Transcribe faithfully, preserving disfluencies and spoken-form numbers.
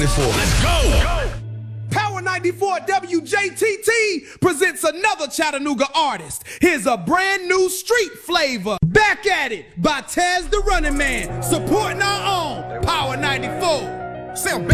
Let's go! Power ninety-four W J T T presents another Chattanooga artist. Here's a brand new street flavor. Back at it by Taz the Running Man, supporting our